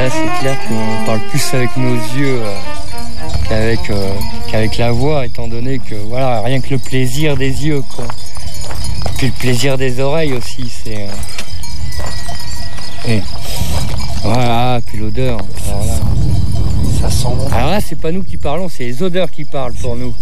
Là, c'est clair qu'on parle plus avec nos yeux qu'avec la voix, étant donné que voilà, rien que le plaisir des yeux, quoi. Puis le plaisir des oreilles aussi, c'est. Et voilà, puis l'odeur. Alors là, ça sent bon. Alors là, c'est pas nous qui parlons, c'est les odeurs qui parlent pour nous.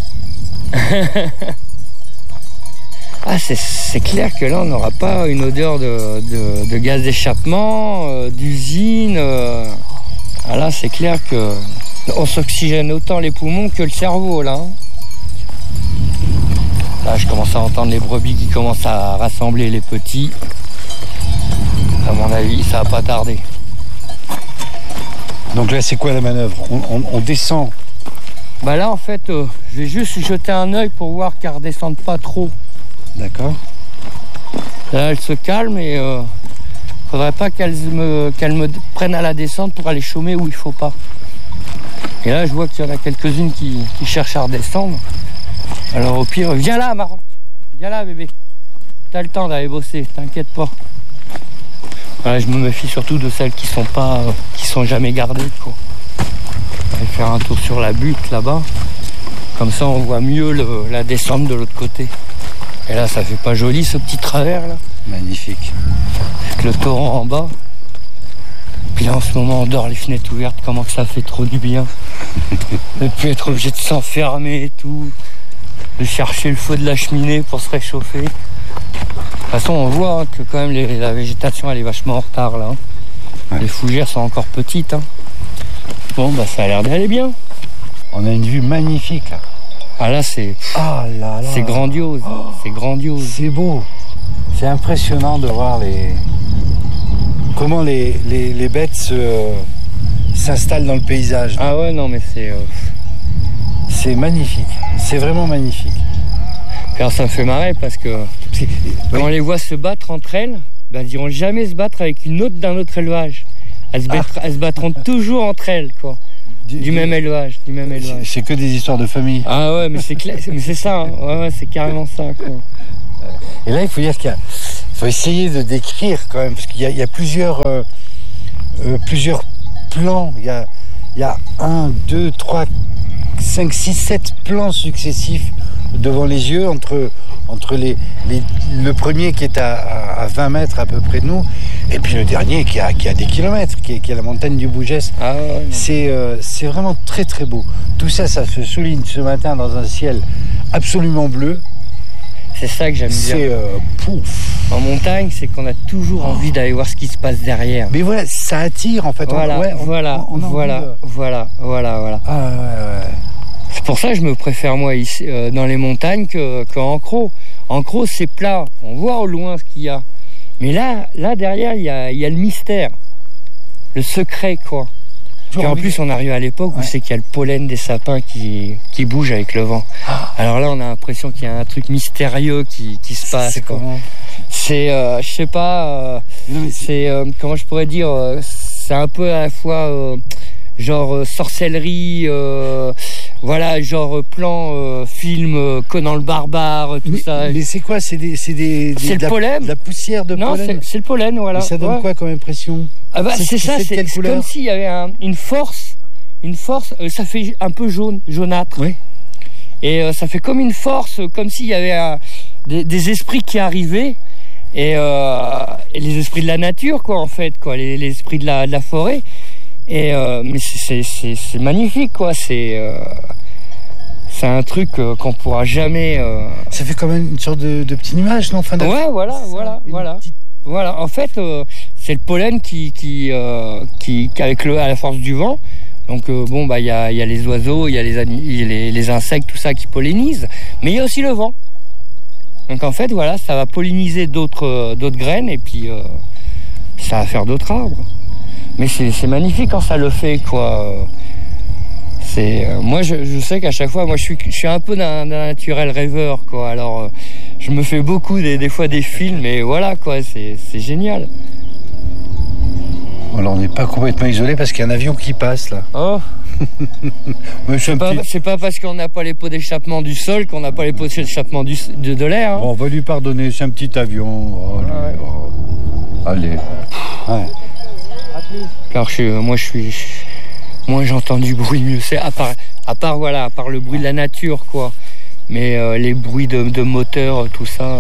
Ah, c'est clair que là, on n'aura pas une odeur de gaz d'échappement, d'usine. Ah là, c'est clair que on s'oxygène autant les poumons que le cerveau, là. Là, je commence à entendre les brebis qui commencent à rassembler les petits. À mon avis, ça va pas tarder. Donc là, c'est quoi la manœuvre? On descend. Bah là, en fait, je vais juste jeter un œil pour voir qu'elle ne redescende pas trop. D'accord. Là, elle se calme et faudrait pas qu'elle me prenne à la descente pour aller chômer où il faut pas. Et là, je vois qu'il y en a quelques-unes qui cherchent à redescendre. Alors au pire, viens là, Maroc. Viens là, bébé. T'as le temps d'aller bosser, t'inquiète pas. Voilà, je me méfie surtout de celles qui sont jamais gardées, quoi. On va faire un tour sur la butte là-bas. Comme ça, on voit mieux la descente de l'autre côté. Et là, ça fait pas joli ce petit travers là. Magnifique. Avec le torrent en bas. Puis là, en ce moment, on dort les fenêtres ouvertes. Comment que ça fait trop du bien. Ne plus être obligé de s'enfermer et tout. De chercher le feu de la cheminée pour se réchauffer. De toute façon, on voit que quand même la végétation, elle est vachement en retard là. Ouais. Les fougères sont encore petites. Hein. Bon, bah ça a l'air d'aller bien. On a une vue magnifique là. Ah là, c'est grandiose. Oh, c'est grandiose. C'est beau. C'est impressionnant de voir comment les bêtes s'installent dans le paysage. Ah ouais, non mais c'est magnifique. C'est vraiment magnifique. Alors ça me fait marrer parce que quand on les voit se battre entre elles, ben, elles n'iront jamais se battre avec une autre d'un autre élevage. Elles se battront toujours entre elles, quoi. Du même élevage. C'est que des histoires de famille. Ah ouais, mais c'est clair, mais c'est ça. Hein. Ouais, c'est carrément ça, quoi. Et là, il faut dire faut essayer de décrire quand même, parce qu'il y a plusieurs plans. Il y a 1, 2, 3, 5, 6, 7 plans successifs devant les yeux entre le premier qui est à 20 mètres à peu près de nous et puis le dernier qui a des kilomètres, qui est la montagne du Bougès. Ah ouais, c'est vraiment très très beau. Tout ça se souligne ce matin dans un ciel absolument bleu. C'est ça que j'aime bien. Pouf. En montagne, c'est qu'on a toujours envie d'aller voir ce qui se passe derrière. Mais voilà, ça attire en fait. Voilà. Ah, ouais. C'est pour ça que je me préfère moi ici dans les montagnes qu'en Crau. En Crau, c'est plat, on voit au loin ce qu'il y a. Mais là derrière, il y a le mystère, le secret, quoi. Puis en plus, on arrive à l'époque où c'est qu'il y a le pollen des sapins qui bouge avec le vent. Alors là, on a l'impression qu'il y a un truc mystérieux qui se passe. C'est comment ? C'est, je sais pas, comment je pourrais dire, c'est un peu à la fois genre sorcellerie, voilà, genre plan film Conan le barbare, tout ça. Mais c'est quoi ? C'est le pollen. De la poussière de pollen. Non, c'est le pollen, voilà. Et ça donne quoi comme impression ? Ah bah c'est ça, c'est comme s'il y avait une force, ça fait un peu jaunâtre. Oui. Et ça fait comme une force, comme s'il y avait des esprits qui arrivaient, et les esprits de la nature, quoi, en fait, quoi, les esprits de la forêt. Et mais c'est magnifique, quoi. C'est un truc qu'on pourra jamais. Ça fait comme une sorte de petit nuage, non ? Enfin, ouais, voilà. En fait, c'est le pollen qui avec à la force du vent. Donc bon, bah il y a les oiseaux, il y a les insectes, tout ça qui pollinisent, mais il y a aussi le vent. Donc en fait, voilà, ça va polliniser d'autres graines et puis ça va faire d'autres arbres. Mais c'est magnifique quand ça le fait, quoi. Moi, je sais qu'à chaque fois, moi, je suis un peu d'un naturel rêveur, quoi. Alors, je me fais beaucoup des fois des films, et voilà, quoi. C'est génial. Alors, on n'est pas complètement isolé parce qu'il y a un avion qui passe là. Oh. C'est pas parce qu'on n'a pas les pots d'échappement du sol qu'on n'a pas les pots d'échappement de l'air. Hein. Bon, on va lui pardonner, c'est un petit avion. Oh, allez. Ouais. Alors moi j'entends du bruit mieux. C'est à part le bruit de la nature, quoi. Mais les bruits de moteur, tout ça.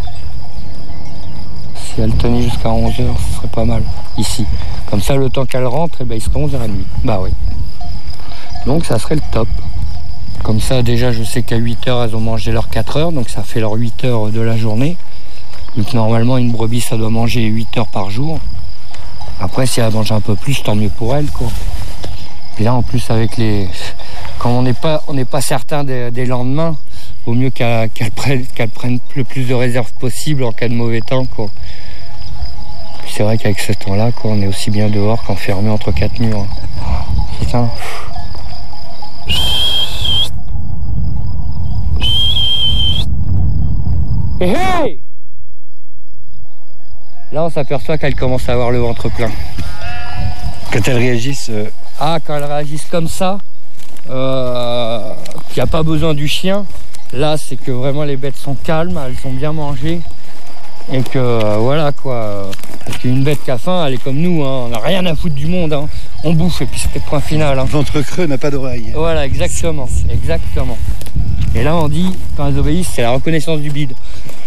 Si elle tenait jusqu'à 11h, ce serait pas mal, ici. Comme ça, le temps qu'elle rentre, il serait 11h30. Bah oui. Donc ça serait le top. Comme ça, déjà, je sais qu'à 8h, elles ont mangé leurs 4 heures, donc ça fait leurs 8 heures de la journée. Donc normalement, une brebis, ça doit manger 8 heures par jour. Après, si elle mange un peu plus, tant mieux pour elle, quoi. Et là, en plus, avec les... Quand on n'est pas certain des lendemains, vaut mieux qu'elle prenne le plus de réserves possible en cas de mauvais temps, quoi. Puis c'est vrai qu'avec ce temps-là, quoi, on est aussi bien dehors qu'enfermé entre 4 murs. Putain. Hey, hey! Là, on s'aperçoit qu'elle commence à avoir le ventre plein. Quand elles réagissent... Ah, quand elles réagissent comme ça, qu'il n'y a pas besoin du chien, là, c'est que vraiment les bêtes sont calmes, elles ont bien mangé. Et que, voilà, quoi. Parce qu'une bête qui a faim, elle est comme nous, hein, on n'a rien à foutre du monde. Hein. On bouffe et puis c'était le point final. Hein. Ventre creux n'a pas d'oreille. Voilà, exactement. Exactement. Et là, on dit, quand elles obéissent, c'est la reconnaissance du bide.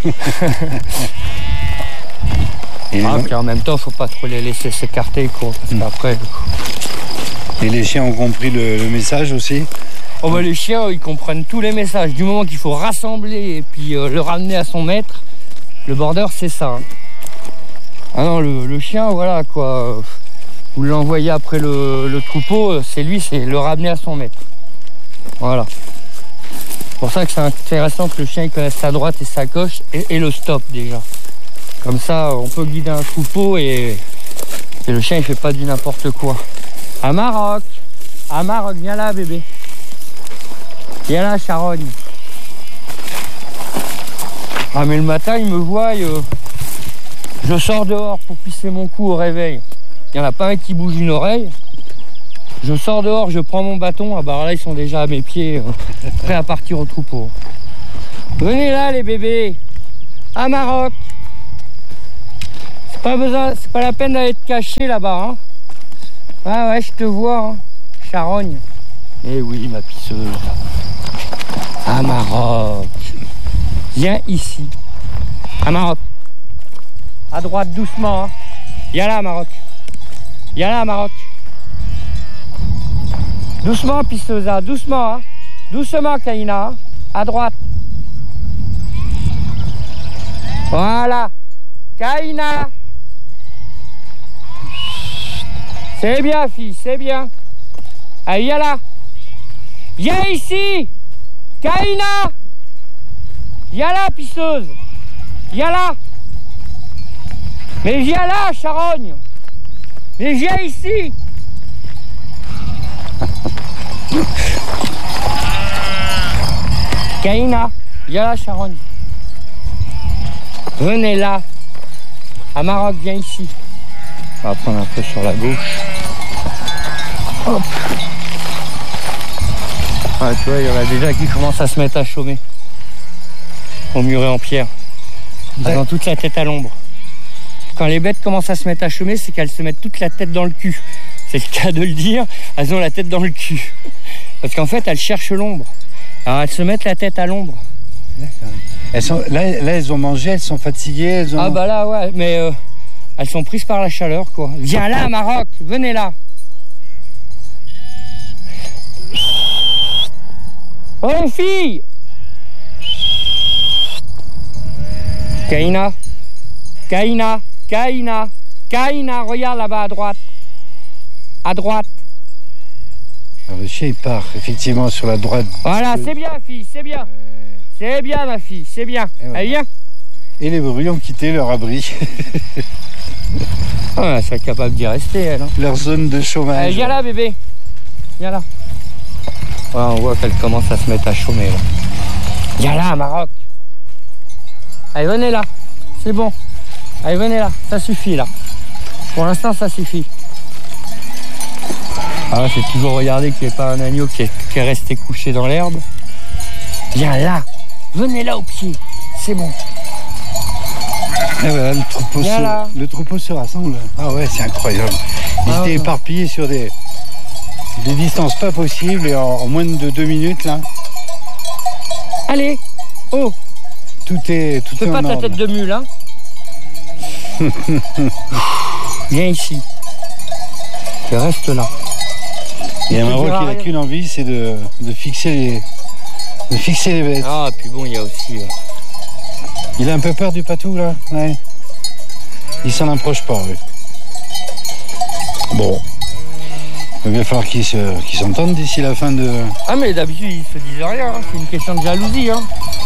Et en même temps, faut pas trop les laisser s'écarter, quoi. Parce qu'après... Et les chiens ont compris le message aussi? Oh bah les chiens, ils comprennent tous les messages. Du moment qu'il faut rassembler et puis le ramener à son maître, le border, c'est ça. Hein. Ah non, le chien, voilà, quoi. Vous l'envoyez après le troupeau, c'est lui, c'est le ramener à son maître. Voilà. C'est pour ça que c'est intéressant que le chien il connaisse sa droite et sa gauche et le stop déjà. Comme ça, on peut guider un troupeau et le chien il fait pas du n'importe quoi. À Maroc, viens là bébé. Viens là Charogne. Ah mais le matin il me voit, je sors dehors pour pisser mon cou au réveil. Il n'y en a pas un qui bouge une oreille. Je sors dehors, je prends mon bâton, ah bah là ils sont déjà à mes pieds, prêts à partir au troupeau. Venez là les bébés, à Maroc. C'est pas la peine d'aller te cacher là-bas. Hein. Ah ouais, je te vois, hein. Charogne. Eh oui, ma pisseuse. À Maroc. Viens ici. À Maroc. À droite, doucement. Hein. Viens là, Maroc. Viens là, Maroc. Doucement, pisseuse, hein. Doucement. Hein. Doucement, Kaina. Hein. À droite. Voilà. Kaina. C'est bien, fille, c'est bien. Allez, viens là. Viens ici. Kaina. Viens là, pisseuse. Viens là. Mais viens là, Charogne. Mais viens ici. Kaina. Viens là, Charogne. Venez là. À Maroc, viens ici. On va prendre un peu sur la gauche. Hop. Ah, tu vois, il y en a déjà qui commencent à se mettre à chômer. Au muret en pierre. Elles ont toute la tête à l'ombre. Quand les bêtes commencent à se mettre à chômer, c'est qu'elles se mettent toute la tête dans le cul. C'est le cas de le dire, elles ont la tête dans le cul. Parce qu'en fait, elles cherchent l'ombre. Alors elles se mettent la tête à l'ombre. Là, elles ont mangé, elles sont fatiguées. Ah bah là, ouais, mais... elles sont prises par la chaleur, quoi. Viens là, Maroc, venez là. Oh, fille. Kaina, Kaina, Kaina, Kaina, regarde là-bas à droite. À droite. Alors, le chien, il part effectivement sur la droite. Voilà, c'est bien, fille, c'est bien. C'est bien, ma fille, c'est bien. Voilà. Allez, viens. Et les bruits ont quitté leur abri. Ah, elle serait capable d'y rester, elle. Hein. Leur zone de chômage. Allez, viens là, bébé. Viens là. Ouais, on voit qu'elle commence à se mettre à chômer, là. Viens là, Maroc. Allez, venez là. C'est bon. Allez, venez là. Ça suffit, là. Pour l'instant, ça suffit. Ah, c'est toujours regarder qu'il n'y ait pas un agneau qui est resté couché dans l'herbe. Viens là. Venez là au pied. C'est bon. Et voilà, le troupeau se rassemble. Ah ouais, c'est incroyable. Ils étaient éparpillés sur des distances pas possibles et en moins de 2 minutes là. Allez, oh, tout est fais pas ta tête de mule, hein. Viens ici. Tu restes là. Il y a un Maroc qui n'a qu'une envie, c'est de fixer les bêtes. Ah, puis bon, il y a aussi... Il a un peu peur du patou, là. Ouais. Il s'en approche pas, oui. Bon. Il va falloir qu'ils s'entendent d'ici la fin de... Ah, mais d'habitude, ils se disent rien. Hein. C'est une question de jalousie, hein.